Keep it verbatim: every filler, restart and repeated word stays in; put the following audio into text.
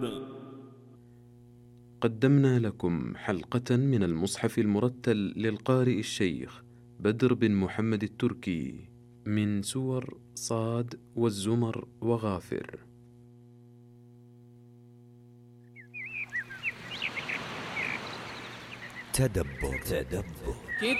قدمنا لكم حلقة من المصحف المرتل للقارئ الشيخ بدر بن محمد التركي من سور صاد والزمر وغافر. تدبر. تدبر